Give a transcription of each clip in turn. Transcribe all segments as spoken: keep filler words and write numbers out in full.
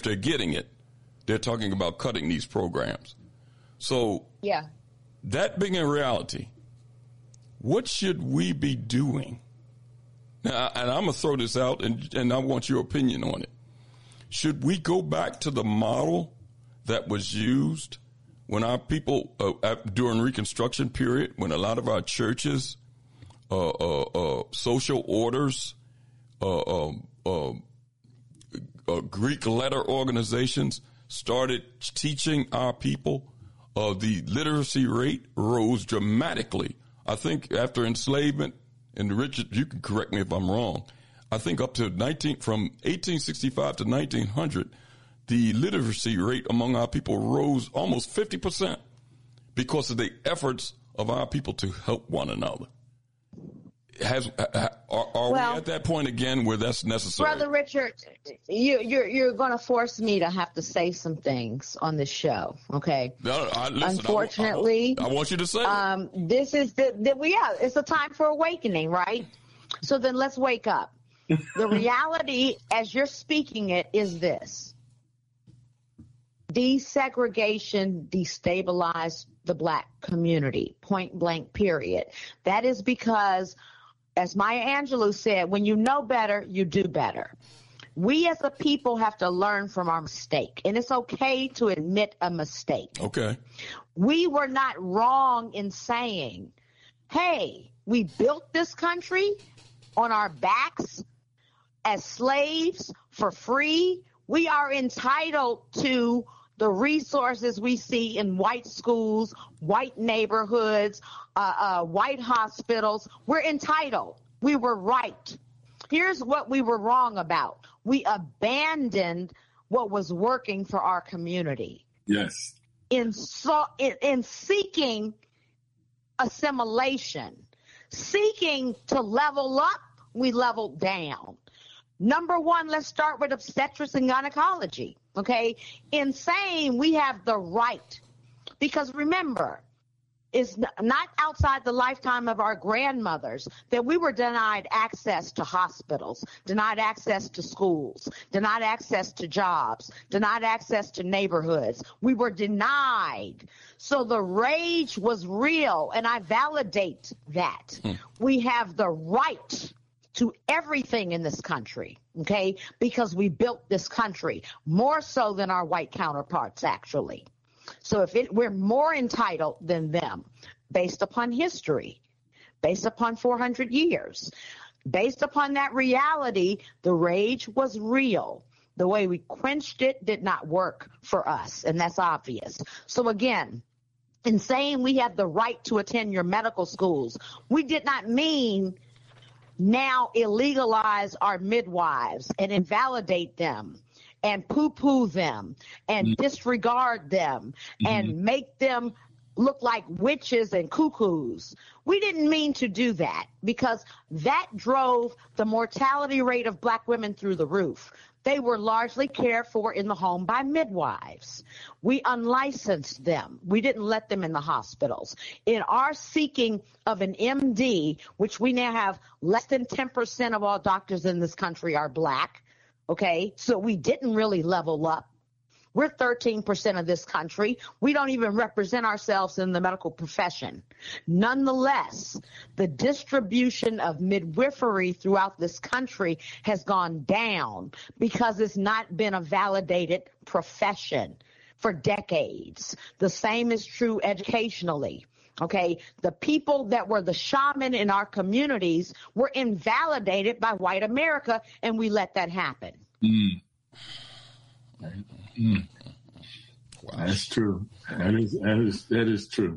if they're getting it, they're talking about cutting these programs. So yeah, that being a reality, what should we be doing? Now, and I'm going to throw this out, and, and I want your opinion on it. Should we go back to the model that was used when our people, uh, during Reconstruction period, when a lot of our churches, uh, uh, uh, social orders, uh, uh, uh, uh, Greek letter organizations started teaching our people, uh, the literacy rate rose dramatically. I think after enslavement, and Richard, you can correct me if I'm wrong, I think up to nineteen from eighteen sixty-five to nineteen hundred, the literacy rate among our people rose almost fifty percent because of the efforts of our people to help one another. Has are, are well, we at that point again where that's necessary? Brother Richard, you, you're you're going to force me to have to say some things on this show, okay? No, I, listen, Unfortunately, I, I, I want you to say um, this is the, the we yeah, it's a time for awakening, right? So then let's wake up. The reality, as you're speaking it, is this: desegregation destabilized the black community, point blank. Period. That is because, as Maya Angelou said, when you know better, you do better. We as a people have to learn from our mistake, and it's okay to admit a mistake. Okay. We were not wrong in saying, hey, we built this country on our backs as slaves for free. We are entitled to the resources we see in white schools, white neighborhoods, uh, uh, white hospitals. We're entitled. We were right. Here's what we were wrong about. We abandoned what was working for our community. Yes. In, so, in, in seeking assimilation, seeking to level up, we leveled down. Number one, let's start with obstetrics and gynecology. Okay, in saying we have the right, because remember, it's not outside the lifetime of our grandmothers that we were denied access to hospitals, denied access to schools, denied access to jobs, denied access to neighborhoods. We were denied. So the rage was real, and I validate that. Hmm. We have the right to everything in this country, okay, because we built this country more so than our white counterparts, actually. So if it, we're more entitled than them based upon history, based upon four hundred years, based upon that reality, the rage was real. The way we quenched it did not work for us, and that's obvious. So again, in saying we have the right to attend your medical schools, we did not mean now illegalize our midwives and invalidate them and poo-poo them and mm-hmm. disregard them mm-hmm. and make them look like witches and cuckoos. We didn't mean to do that, because that drove the mortality rate of black women through the roof. They were largely cared for in the home by midwives. We unlicensed them. We didn't let them in the hospitals. In our seeking of an M D, which we now have less than ten percent of all doctors in this country are black, okay? So we didn't really level up. We're thirteen percent of this country. We don't even represent ourselves in the medical profession. Nonetheless, the distribution of midwifery throughout this country has gone down because it's not been a validated profession for decades. The same is true educationally. Okay, the people that were the shaman in our communities were invalidated by white America, and we let that happen. Mm. Mm. Wow. That's true. That is that is that is true.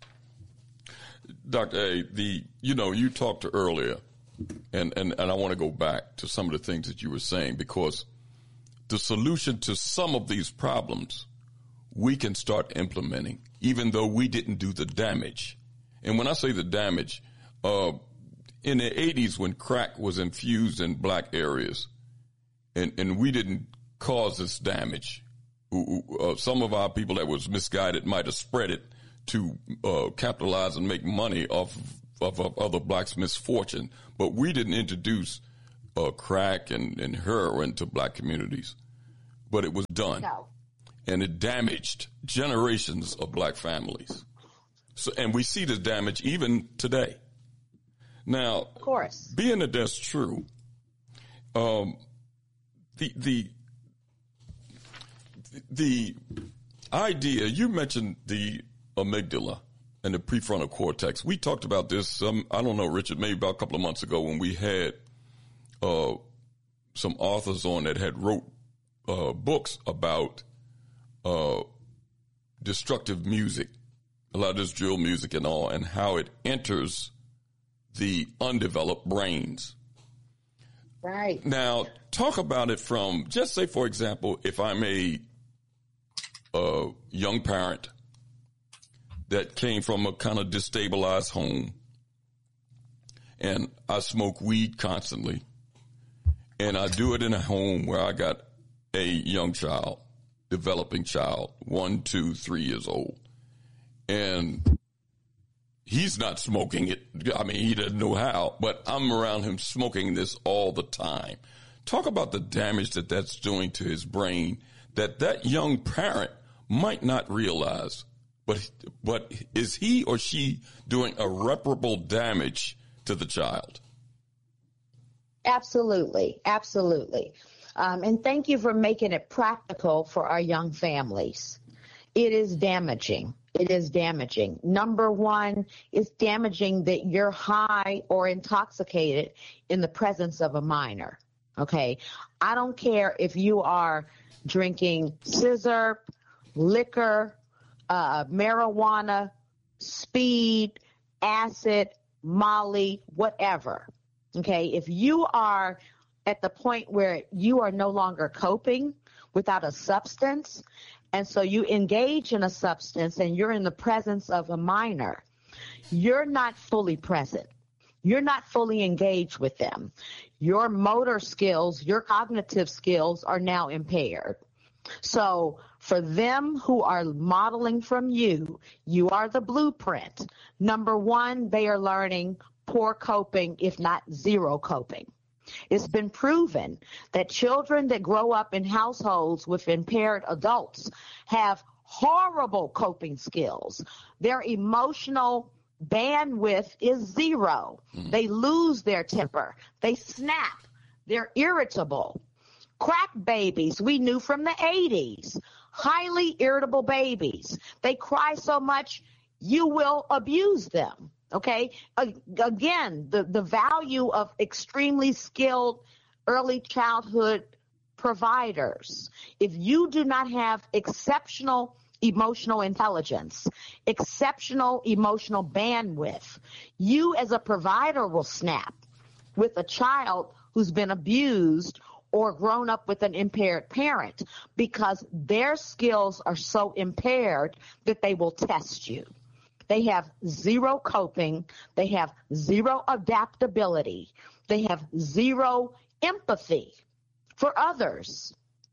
Doctor A, the you know, you talked earlier, and, and, and I want to go back to some of the things that you were saying, because the solution to some of these problems we can start implementing, even though we didn't do the damage. And when I say the damage, uh, in the eighties when crack was infused in black areas, and, and we didn't cause this damage, uh, some of our people that was misguided might have spread it to uh, capitalize and make money off of, of other blacks' misfortune. But we didn't introduce uh, crack and, and heroin to black communities. but it was done. No. And it damaged generations of black families. So, and we see this damage even today. Now, of course, being that that's true, um, the the the idea you mentioned, the amygdala and the prefrontal cortex. We talked about this. Um, I don't know, Richard, maybe about a couple of months ago when we had uh, some authors on that had wrote uh, books about uh, destructive music, a lot of this drill music and all, and how it enters the undeveloped brains. Right. Now, talk about it from, just say, for example, if I'm a, a young parent that came from a kind of destabilized home and I smoke weed constantly, and I do it in a home where I got a young child, developing child, one, two, three years old, and he's not smoking it. I mean, he doesn't know how, but I'm around him smoking this all the time. Talk about the damage that that's doing to his brain that that young parent might not realize. But but is he or she doing irreparable damage to the child? Absolutely. Absolutely. Um, and thank you for making it practical for our young families. It is damaging. It is damaging. Number one, it's damaging that you're high or intoxicated in the presence of a minor. Okay. I don't care if you are drinking scissor, liquor, uh, marijuana, speed, acid, Molly, whatever. Okay. If you are at the point where you are no longer coping without a substance, and so you engage in a substance and you're in the presence of a minor, you're not fully present. You're not fully engaged with them. Your motor skills, your cognitive skills are now impaired. So for them who are modeling from you, you are the blueprint. Number one, they are learning poor coping, if not zero coping. It's been proven that children that grow up in households with impaired adults have horrible coping skills. Their emotional bandwidth is zero. Mm. They lose their temper. They snap. They're irritable. Crack babies, we knew from the eighties, highly irritable babies. They cry so much, you will abuse them. Okay. Again, the, the value of extremely skilled early childhood providers. If you do not have exceptional emotional intelligence, exceptional emotional bandwidth, you as a provider will snap with a child who's been abused or grown up with an impaired parent because their skills are so impaired that they will test you. They have zero coping. They have zero adaptability. They have zero empathy for others.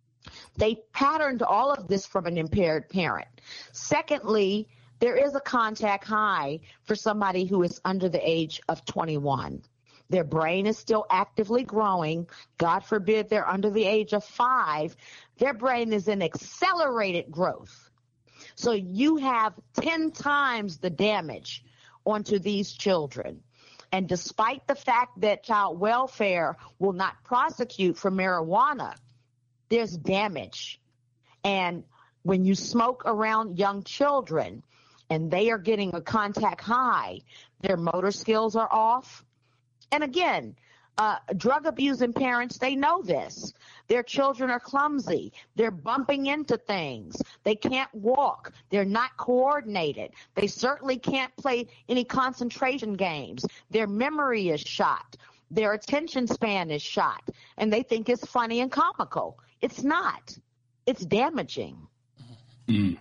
They patterned all of this from an impaired parent. Secondly, there is a contact high for somebody who is under the age of twenty-one. Their brain is still actively growing. God forbid they're under the age of five. Their brain is in accelerated growth. So you have ten times the damage onto these children. And despite the fact that child welfare will not prosecute for marijuana, there's damage. And when you smoke around young children and they are getting a contact high, their motor skills are off. And again, uh, drug abusing parents, they know this. Their children are clumsy. They're bumping into things. They can't walk. They're not coordinated. They certainly can't play any concentration games. Their memory is shot. Their attention span is shot. And they think it's funny and comical. It's not. It's damaging. Mm.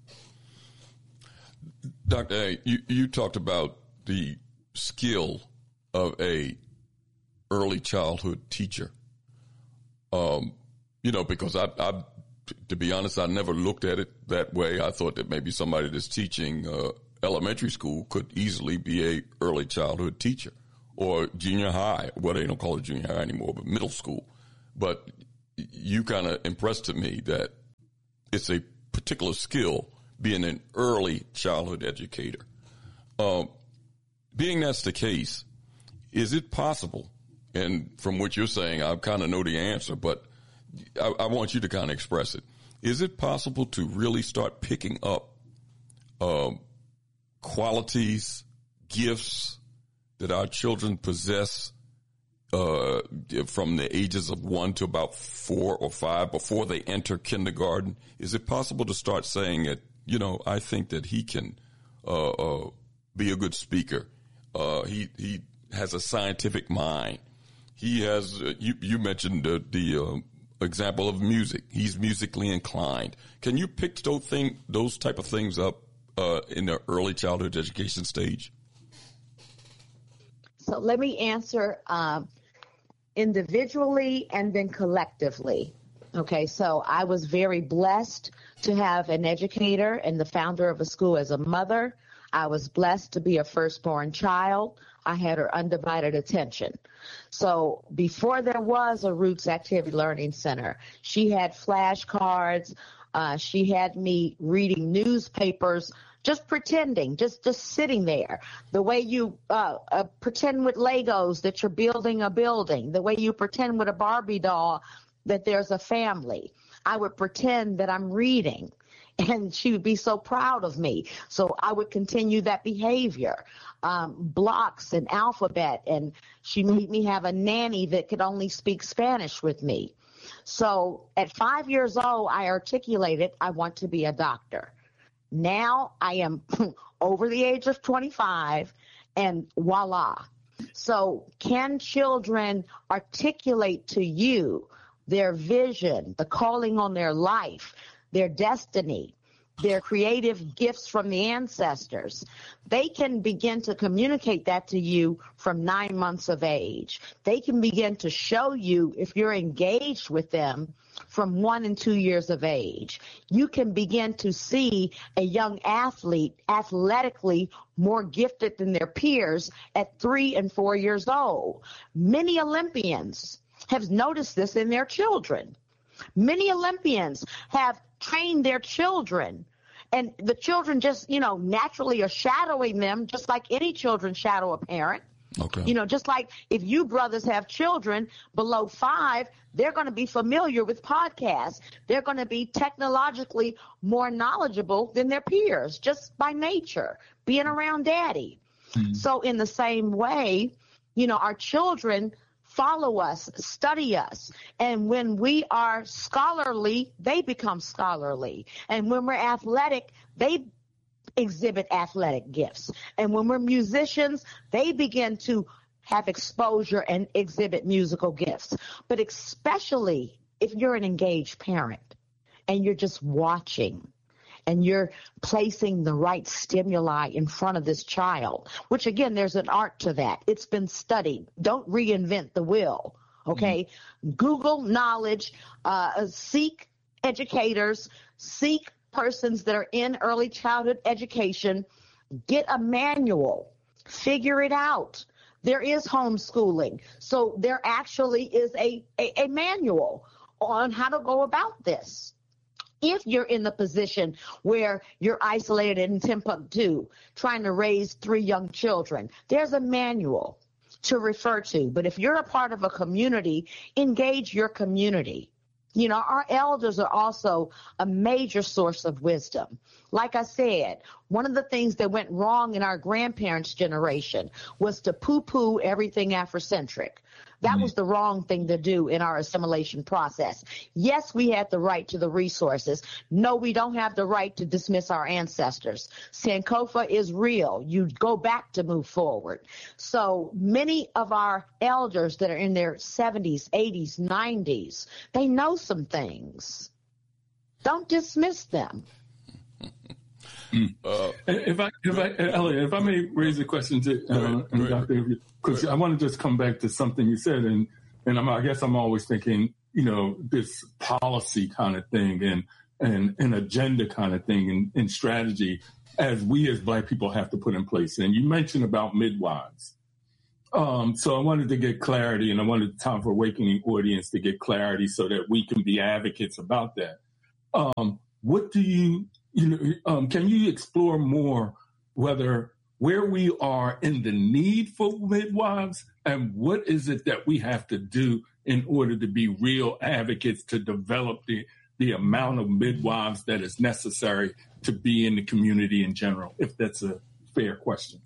Doctor A, you, you talked about the skill of a early childhood teacher. Um, you know, because I, I, to be honest, I never looked at it that way. I thought that maybe somebody that's teaching uh, elementary school could easily be a early childhood teacher or junior high. Well, they don't call it junior high anymore, but middle school. But you kind of impressed to me that it's a particular skill being an early childhood educator. Um, being that's the case, is it possible, and from what you're saying, I kind of know the answer, but I, I want you to kind of express it. Is it possible to really start picking up um, qualities, gifts that our children possess uh, from the ages of one to about four or five before they enter kindergarten? Is it possible to start saying that, you know, I think that he can uh, uh, be a good speaker. Uh, he he has a scientific mind. He has, uh, you, you mentioned the, the uh, example of music. He's musically inclined. Can you pick those, thing, those type of things up uh, in the early childhood education stage? So let me answer um, individually and then collectively. Okay, so I was very blessed to have an educator and the founder of a school as a mother. I was blessed to be a firstborn child. I had her undivided attention. So before there was a Roots Activity Learning Center, she had flashcards. Uh, she had me reading newspapers, just pretending, just, just sitting there. The way you uh, uh, pretend with Legos that you're building a building, the way you pretend with a Barbie doll that there's a family. I would pretend that I'm reading, and she would be so proud of me. So I would continue that behavior, um, blocks and alphabet, and she made me have a nanny that could only speak Spanish with me. So at five years old, I articulated, I want to be a doctor. Now I am over the age of twenty-five, and voila. So can children articulate to you their vision, the calling on their life, their destiny, their creative gifts from the ancestors? They can begin to communicate that to you from nine months of age. They can begin to show you, if you're engaged with them, from one and two years of age. You can begin to see a young athlete athletically more gifted than their peers at three and four years old. Many Olympians have noticed this in their children. Many Olympians have trained their children, and the children just, you know, naturally are shadowing them, just like any children shadow a parent. Okay. You know, just like if you brothers have children below five, they're going to be familiar with podcasts. They're going to be technologically more knowledgeable than their peers, just by nature, being around daddy. Mm-hmm. So in the same way, you know, our children follow us, study us. And when we are scholarly, they become scholarly. And when we're athletic, they exhibit athletic gifts. And when we're musicians, they begin to have exposure and exhibit musical gifts. But especially if you're an engaged parent and you're just watching and you're placing the right stimuli in front of this child, which, again, there's an art to that. It's been studied. Don't reinvent the wheel, okay? Mm-hmm. Google knowledge, uh, seek educators, seek persons that are in early childhood education, get a manual, figure it out. There is homeschooling, so there actually is a, a, a manual on how to go about this. If you're in the position where you're isolated in Timbuktu, trying to raise three young children, there's a manual to refer to. But if you're a part of a community, engage your community. You know, our elders are also a major source of wisdom. Like I said, one of the things that went wrong in our grandparents' generation was to poo-poo everything Afrocentric. That was the wrong thing to do in our assimilation process. Yes, we had the right to the resources. No, we don't have the right to dismiss our ancestors. Sankofa is real. You go back to move forward. So many of our elders that are in their seventies, eighties, nineties, they know some things. Don't dismiss them. Uh, if I, if I, Elliot, if I may raise a question to uh, Doctor because I want to just come back to something you said, and and I'm, I guess I'm always thinking, you know, this policy kind of thing and and an agenda kind of thing and, and strategy as we as Black people have to put in place. And you mentioned about midwives. Um, so I wanted to get clarity, and I wanted Time for Awakening audience to get clarity so that we can be advocates about that. Um, what do you, you know, um, can you explore more whether where we are in the need for midwives and what is it that we have to do in order to be real advocates to develop the, the amount of midwives that is necessary to be in the community in general, if that's a fair question?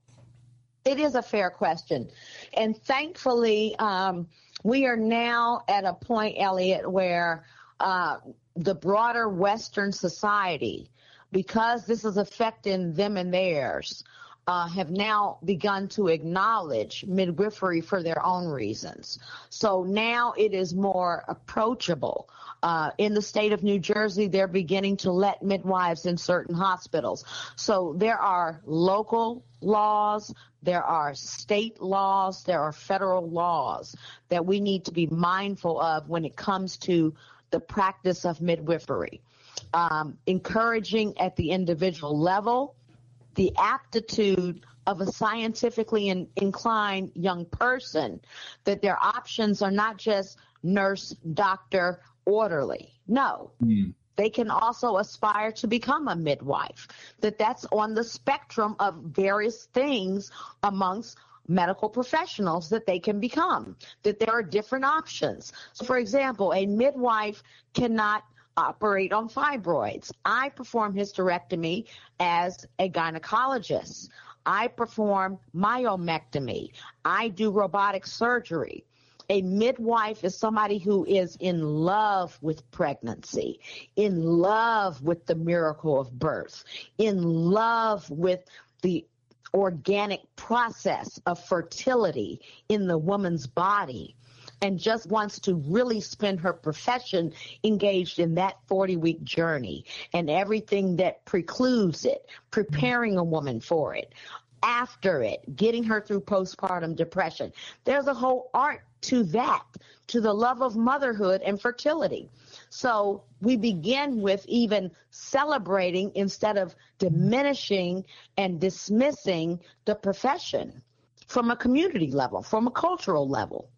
It is a fair question. And thankfully, um, we are now at a point, Elliot, where uh, the broader Western society, because this is affecting them and theirs, uh, have now begun to acknowledge midwifery for their own reasons. So now it is more approachable. Uh, in the state of New Jersey, they're beginning to let midwives in certain hospitals. So there are local laws, there are state laws, there are federal laws that we need to be mindful of when it comes to the practice of midwifery. Um, encouraging at the individual level the aptitude of a scientifically in, inclined young person, that their options are not just nurse, doctor, orderly. No. Mm. They can also aspire to become a midwife, that that's on the spectrum of various things amongst medical professionals that they can become, that there are different options. So, for example, a midwife cannot operate on fibroids. I perform hysterectomy as a gynecologist. I perform myomectomy. I do robotic surgery. A midwife is somebody who is in love with pregnancy, in love with the miracle of birth, in love with the organic process of fertility in the woman's body, and just wants to really spend her profession engaged in that forty-week journey and everything that precludes it, preparing a woman for it, after it, getting her through postpartum depression. There's a whole art to that, to the love of motherhood and fertility. So we begin with even celebrating instead of diminishing and dismissing the profession from a community level, from a cultural level.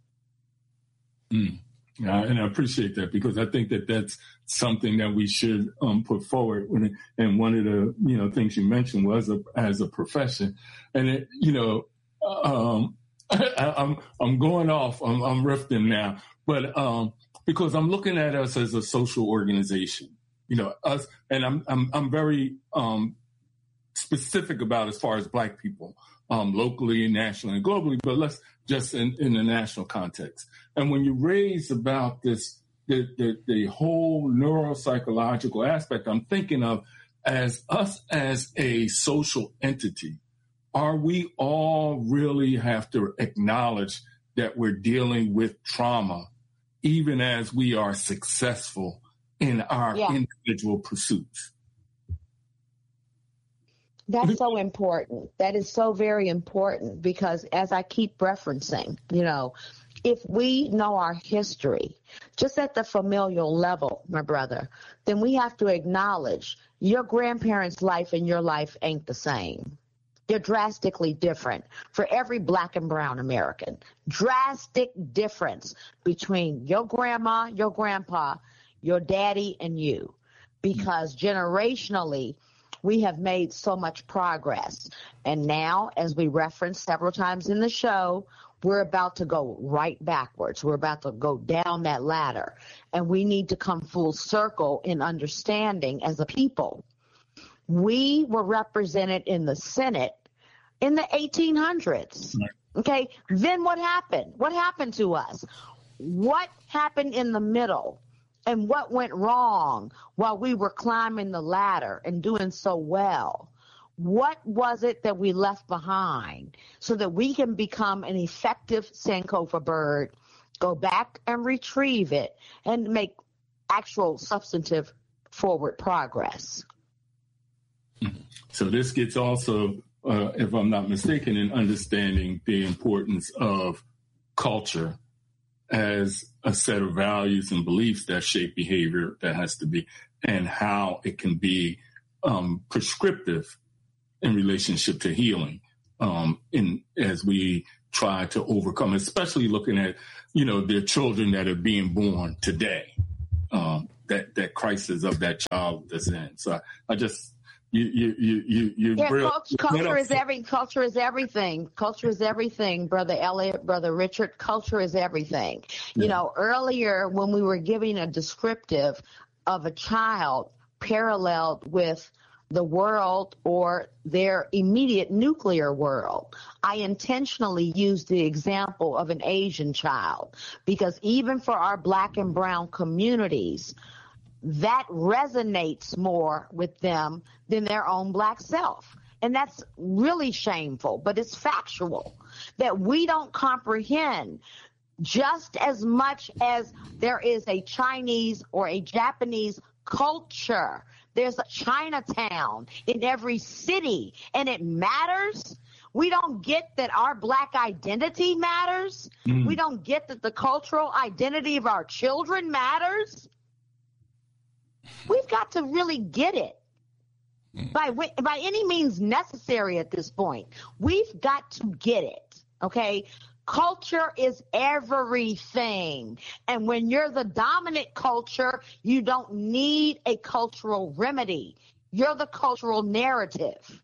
Mm. Yeah, and I appreciate that, because I think that that's something that we should um, put forward. When, and one of the you know things you mentioned was a, as a profession, and it, you know, um, I, I'm I'm going off, I'm, I'm riffing now, but um, because I'm looking at us as a social organization, you know, us, and I'm I'm I'm very um, specific about as far as Black people, um, locally, nationally, and globally, but let's just in, in the national context. And when you raise about this, the, the, the whole neuropsychological aspect, I'm thinking of as us as a social entity, are we all really have to acknowledge that we're dealing with trauma, even as we are successful in our yeah. individual pursuits? That's so important. That is so very important, because as I keep referencing, you know, if we know our history, just at the familial level, my brother, then we have to acknowledge your grandparents' life and your life ain't the same. They're drastically different for every Black and brown American. Drastic difference between your grandma, your grandpa, your daddy, and you, because generationally, we have made so much progress. And now, as we referenced several times in the show, we're about to go right backwards. We're about to go down that ladder. And we need to come full circle in understanding as a people. We were represented in the Senate in the eighteen hundreds. Okay, then what happened? What happened to us? What happened in the middle? And what went wrong while we were climbing the ladder and doing so well? What was it that we left behind so that we can become an effective Sankofa bird, go back and retrieve it, and make actual substantive forward progress? So this gets also, uh, if I'm not mistaken, in understanding the importance of culture as a set of values and beliefs that shape behavior that has to be, and how it can be um, prescriptive in relationship to healing. Um, in as we try to overcome, especially looking at, you know, their children that are being born today, um, that, that crisis of that child that's in. So I, I just, you, you, you, you, you yeah, real, culture, culture is every, culture is everything. Culture is everything, Brother Elliot, Brother Richard. Culture is everything. Yeah. You know, earlier when we were giving a descriptive of a child paralleled with the world or their immediate nuclear world, I intentionally used the example of an Asian child because even for our black and brown communities, that resonates more with them than their own black self. And that's really shameful, but it's factual that we don't comprehend just as much as there is a Chinese or a Japanese culture. There's a Chinatown in every city, and it matters. We don't get that our black identity matters. Mm. We don't get that the cultural identity of our children matters. We've got to really get it mm. by by any means necessary at this point. We've got to get it, okay? Culture is everything. And when you're the dominant culture, you don't need a cultural remedy. You're the cultural narrative.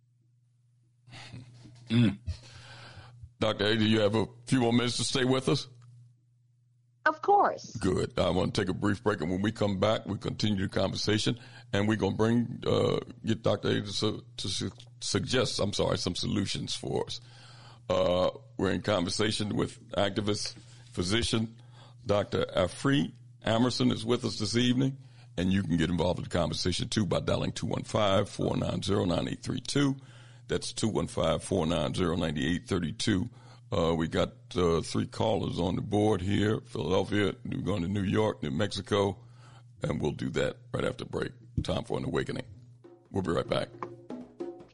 Mm. Doctor A, do you have a few more minutes to stay with us? Of course. Good. I want to take a brief break, and when we come back, we continue the conversation, and we're going to bring, uh, get Doctor A to, su- to su- suggest, I'm sorry, some solutions for us. Uh, we're in conversation with activist physician Doctor Afree Amerson is with us this evening, and you can get involved in the conversation too by dialing two one five, four nine zero, nine eight three two. That's two one five, four nine zero, nine eight three two. Uh, we got uh, three callers on the board here: Philadelphia, we're going to New York, New Mexico, and we'll do that right after break. Time for an awakening. We'll be right back.